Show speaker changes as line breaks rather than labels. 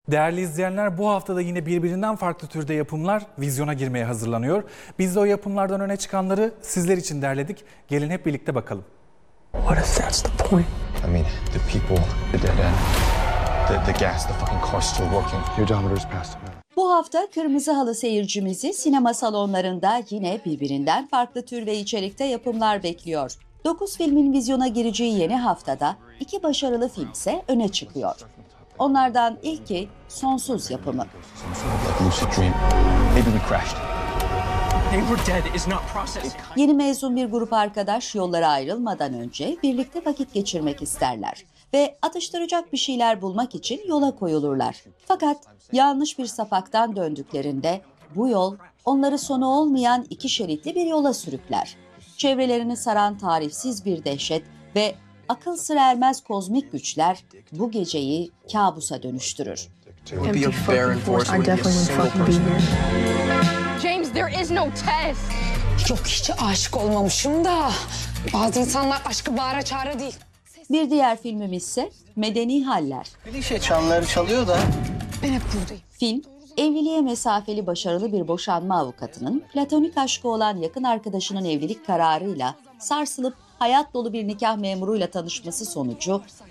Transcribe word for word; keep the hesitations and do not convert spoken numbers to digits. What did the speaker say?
Değerli izleyenler, bu haftada yine birbirinden farklı türde yapımlar vizyona girmeye hazırlanıyor. Biz de o yapımlardan öne çıkanları sizler için derledik. Gelin hep birlikte bakalım.
What if that's the point?
I mean, the people, the dead end, the, the gas, the fucking car's still working.
Your odometer's past it now.
Bu hafta Kırmızı Halı seyircimizi sinema salonlarında yine birbirinden farklı tür ve içerikte yapımlar bekliyor. dokuz filmin vizyona gireceği yeni haftada iki başarılı film ise öne çıkıyor. Onlardan ilki Sonsuz yapımı.
Some sort of like lucid dream. Maybe we crashed.
They were dead is not processing.
Yeni mezun bir grup arkadaş yollara ayrılmadan önce birlikte vakit geçirmek isterler ve atıştıracak bir şeyler bulmak için yola koyulurlar. Fakat yanlış bir sapaktan döndüklerinde bu yol onları sonu olmayan iki şeritli bir yola sürükler. Çevrelerini saran tarifsiz bir dehşet ve akıl sır ermez kozmik güçler bu geceyi kabusa dönüştürür.
It would be a barren forest.
I definitely wouldn't fucking be here.
James, there is no test.
Yok, hiç aşık olmamışım da. Bazı insanlar aşkı bağıra çağıra değil.
Bir diğer filmimiz ise Medeni Haller.
Klişe çanları çalıyor da.
Ben hep buradayım.
Film, evliliğe mesafeli başarılı bir boşanma avukatının platonik aşkı olan yakın arkadaşının evlilik kararıyla sarsılıp hayat dolu bir nikah memuruyla tanışması sonucu